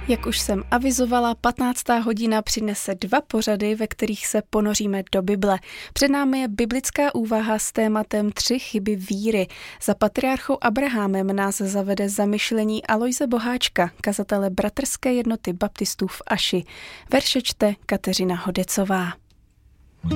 Jak už jsem avizovala, 15. hodina přinese 2 pořady, ve kterých se ponoříme do Bible. Před námi je biblická úvaha s tématem 3 chyby víry. Za patriarchou Abrahamem nás zavede zamyšlení Alojze Boháčka, kazatele Bratrské jednoty baptistů v Aši. Verše čte Kateřina Hodecová.